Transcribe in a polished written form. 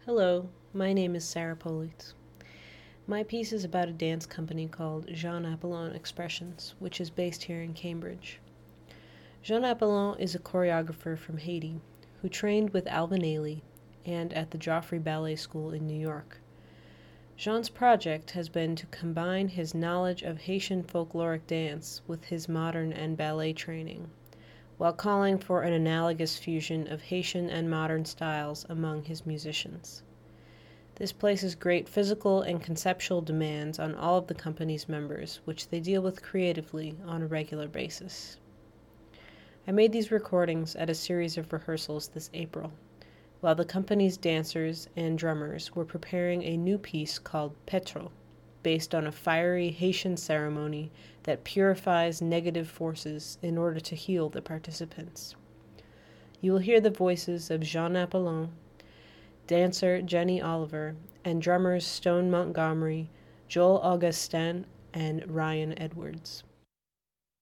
Hello, my name is Sarah Politz. My piece is about a dance company called Jean Apollon Expressions, which is based here in Cambridge. Jean Apollon is a choreographer from Haiti who trained with Alvin Ailey and at the Joffrey Ballet School in New York. Jean's project has been to combine his knowledge of Haitian folkloric dance with his modern and ballet training, while calling for an analogous fusion of Haitian and modern styles among his musicians. This places great physical and conceptual demands on all of the company's members, which they deal with creatively on a regular basis. I made these recordings at a series of rehearsals this April, while the company's dancers and drummers were preparing a new piece called Petro, based on a fiery Haitian ceremony that purifies negative forces in order to heal the participants. You will hear the voices of Jean Apollon, dancer Jenny Oliver, and drummers Stone Montgomery, Joel Augustin, and Ryan Edwards.